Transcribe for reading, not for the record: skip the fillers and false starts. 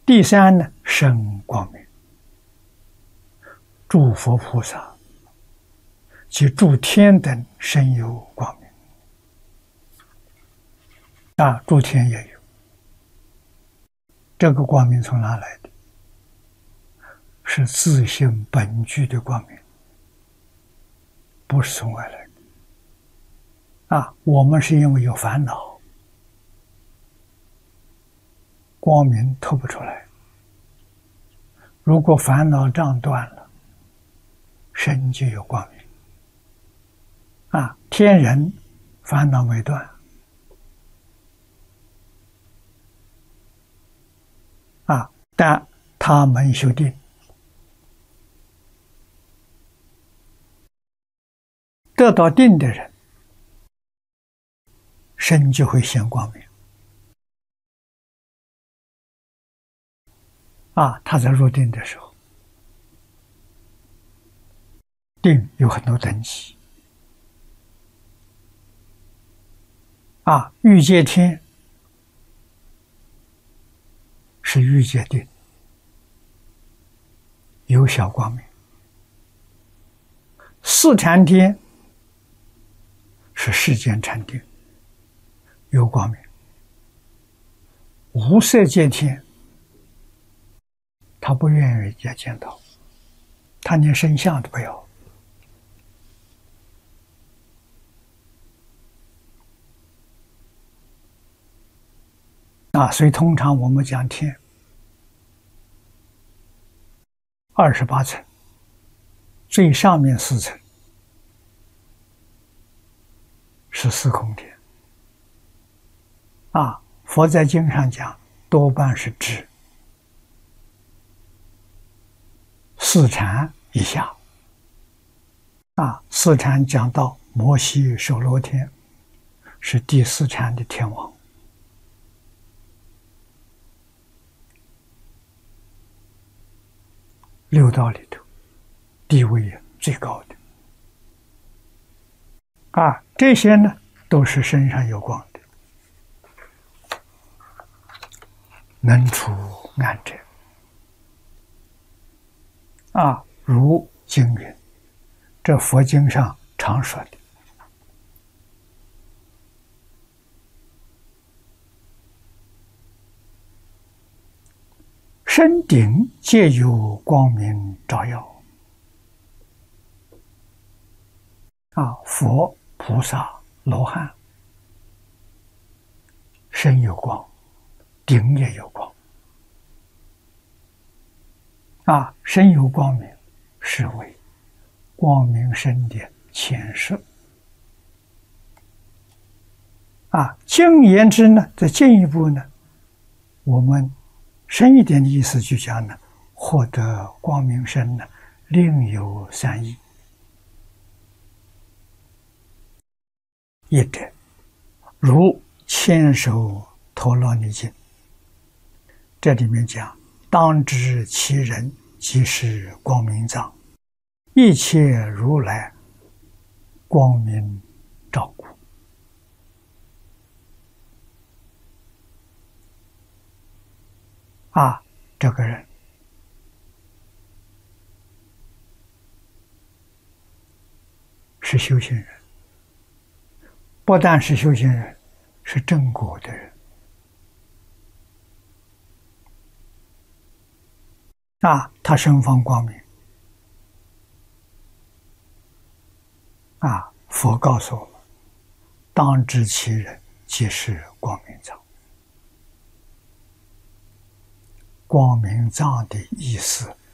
第三呢，生光明，诸佛菩萨及诸天等深有光明。诸天也有。这个光明从哪来的？是自性本具的光明，不是从外来的。我们是因为有烦恼，光明透不出来。如果烦恼障断了，身就有光明。天人烦恼没断，但他们修定，得到定的人，身就会显光明。他在入定的时候，定有很多等级。欲界天是欲界定，有小光明；四禅天是世间禅定，有光明；无色界天，他不愿意人家见到，他连身相都不要。所以通常我们讲天28层，最上面4层是四空天。佛在经上讲，多半是指四禅以下。四禅讲到摩西首罗天，是第4禅的天王。六道里头地位最高的。这些呢都是身上有光的，能除暗者。如经云，这佛经上常说的，身顶皆有光明照耀。佛、菩萨、罗汉身有光，顶也有光。身有光明，是为光明身的前设。进言之呢，再进一步呢，我们深一点的意思就讲呢，获得光明身呢，另有3义。一者，如千手陀罗尼经，这里面讲，当知其人即是光明藏，一切如来光明照顾。这个人是修行人，不但是修行人，是正果的人。他身方光明。佛告诉我们，当知其人即是光明藏。光明藏的意思